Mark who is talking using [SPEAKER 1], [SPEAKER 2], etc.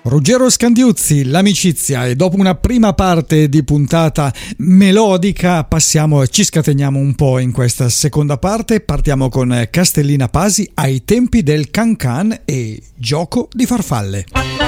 [SPEAKER 1] Ruggero Scandiuzzi, l'amicizia, e dopo una prima parte di puntata melodica passiamo e ci scateniamo un po' in questa seconda parte. Partiamo con Castellina Pasi, Ai tempi del Can Can e Gioco di farfalle.